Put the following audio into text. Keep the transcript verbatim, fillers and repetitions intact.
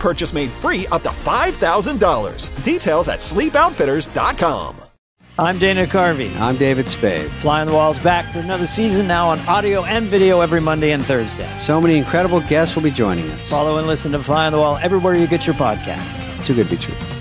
purchase made free up to five thousand dollars. Details at sleep outfitters dot com. I'm Dana Carvey. I'm David Spade. Fly on the Wall's back for another season, now on audio and video every Monday and Thursday. So many incredible guests will be joining us. Follow and listen to Fly on the Wall everywhere you get your podcasts. Too good to be true.